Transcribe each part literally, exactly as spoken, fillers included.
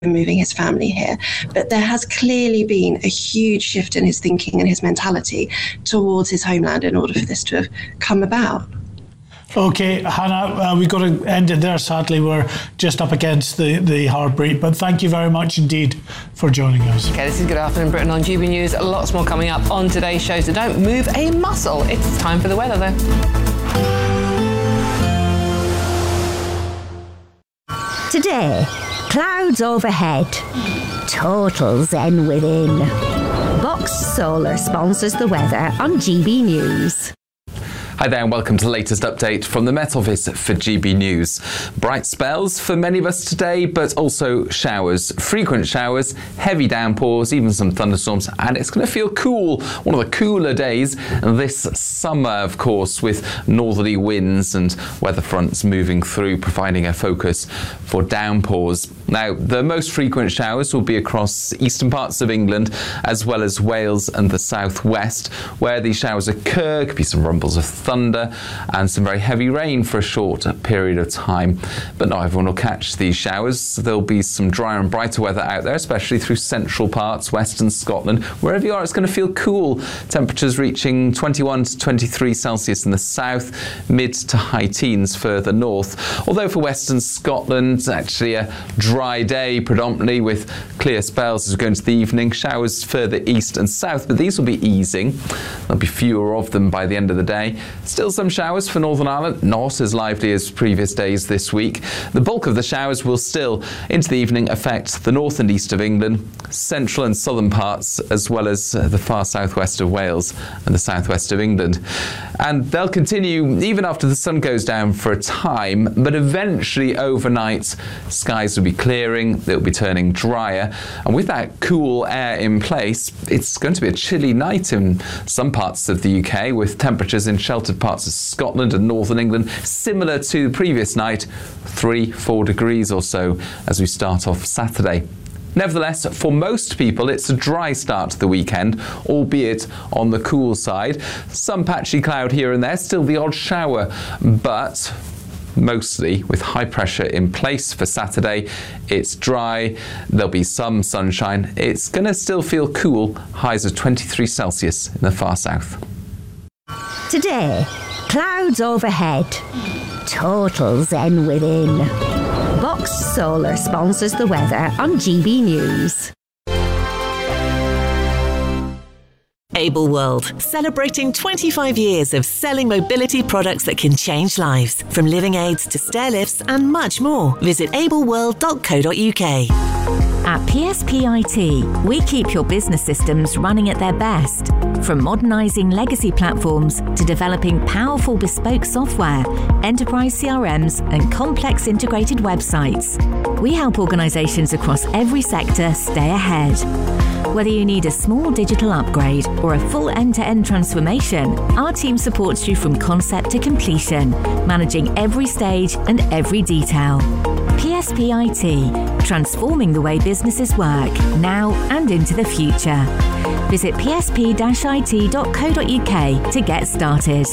moving his family here. But there has clearly been a huge shift in his thinking and his mentality towards his homeland in order for this to have come about. Okay, Hannah, uh, we've got to end it there. Sadly, we're just up against the, the hard break, but thank you very much indeed for joining us. Okay, this is Good Afternoon Britain on G B News. Lots more coming up on today's show, so don't move a muscle. It's time for the weather, though. Today, clouds overhead, total zen within. Box Solar sponsors the weather on G B News. Hi there and welcome to the latest update from the Met Office for G B News. Bright spells for many of us today, but also showers. Frequent showers, heavy downpours, even some thunderstorms, and it's going to feel cool. One of the cooler days this summer, of course, with northerly winds and weather fronts moving through, providing a focus for downpours. Now, the most frequent showers will be across eastern parts of England, as well as Wales and the southwest. Where these showers occur, could be some rumbles of thunder and some very heavy rain for a short period of time. But not everyone will catch these showers. There'll be some drier and brighter weather out there, especially through central parts, western Scotland. Wherever you are, it's going to feel cool. Temperatures reaching twenty-one to twenty-three Celsius in the south, mid to high teens further north. Although for western Scotland, actually a dry day predominantly with clear spells as we go into the evening. Showers further east and south, but these will be easing. There'll be fewer of them by the end of the day. Still some showers for Northern Ireland, not as lively as previous days this week. The bulk of the showers will still, into the evening, affect the north and east of England, central and southern parts, as well as the far southwest of Wales and the southwest of England. And they'll continue even after the sun goes down for a time, but eventually overnight skies will be clearing, they'll be turning drier, and with that cool air in place, it's going to be a chilly night in some parts of the U K, with temperatures in sheltered parts of Scotland and northern England similar to the previous night, three, four degrees or so as we start off Saturday. Nevertheless, for most people, it's a dry start to the weekend, albeit on the cool side. Some patchy cloud here and there, still the odd shower, but mostly with high pressure in place for Saturday. It's dry, there'll be some sunshine. It's going to still feel cool, highs of twenty-three Celsius in the far south. Today, clouds overhead, total zen within. Box Solar sponsors the weather on G B News. Able World, celebrating twenty-five years of selling mobility products that can change lives. From living aids to stair lifts and much more. Visit able world dot co dot U K. At P S P I T, we keep your business systems running at their best. From modernising legacy platforms to developing powerful bespoke software, enterprise C R Ms and complex integrated websites. We help organisations across every sector stay ahead. Whether you need a small digital upgrade or a full end-to-end transformation, our team supports you from concept to completion, managing every stage and every detail. P S P I T, transforming the way businesses work, now and into the future. Visit p s p dash i t dot co dot u k to get started.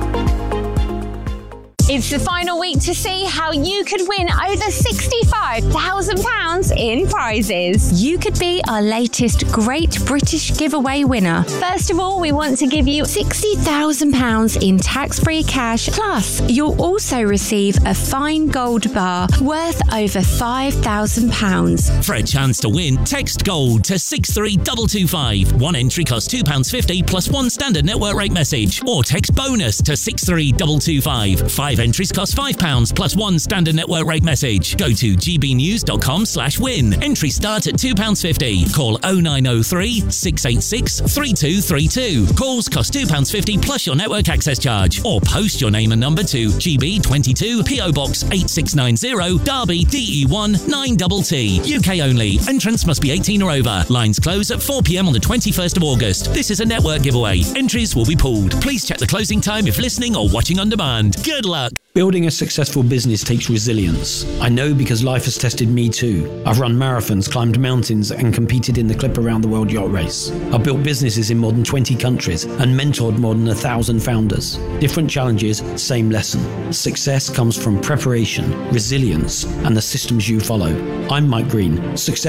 It's the final week to see how you could win over sixty-five thousand pounds in prizes. You could be our latest Great British Giveaway winner. First of all, we want to give you sixty thousand pounds in tax-free cash. Plus, you'll also receive a fine gold bar worth over five thousand pounds. For a chance to win, text GOLD to six three two two five. One entry costs two pounds fifty plus one standard network rate message. Or text BONUS to six three two two five. Five entries cost five pounds plus one standard network rate message. Go to g b news dot com slash win. Entries start at two pounds fifty. Call oh nine oh three, six eight six, three two three two. Calls cost two pounds fifty plus your network access charge. Or post your name and number to G B twenty-two, P O Box eight six nine zero, Derby, D E one nine T T. U K only. Entrants must be eighteen or over. Lines close at four p m on the twenty-first of August. This is a network giveaway. Entries will be pooled. Please check the closing time if listening or watching on demand. Good luck. work. Building a successful business takes resilience. I know because life has tested me too. I've run marathons, climbed mountains, and competed in the Clip Around the World Yacht Race. I've built businesses in more than twenty countries and mentored more than a thousand founders. Different challenges, same lesson. Success comes from preparation, resilience, and the systems you follow. I'm Mike Green. Success